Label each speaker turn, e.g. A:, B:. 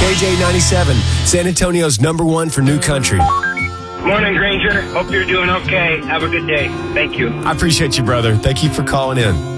A: KJ97, San Antonio's #1 for new country.
B: Morning, Granger. Hope you're doing okay. Have a good day. Thank you.
A: I appreciate you, brother. Thank you for calling in.